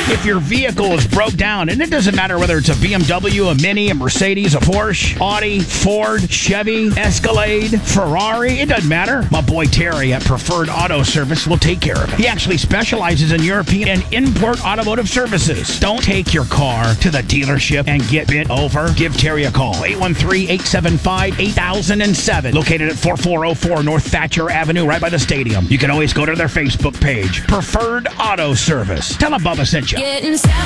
If your vehicle is broke down, and it doesn't matter whether it's a BMW, a Mini, a Mercedes, a Porsche, Audi, Ford, Chevy, Escalade, Ferrari, it doesn't matter. My boy Terry at Preferred Auto Service will take care of it. He actually specializes in European and import automotive services. Don't take your car to the dealership and get bent over. Give Terry a call. 813-875-8007. Located at 4404 North Thatcher Avenue, right by the stadium. You can always go to their Facebook page, Preferred Auto Service. Tell them Bubba sent you.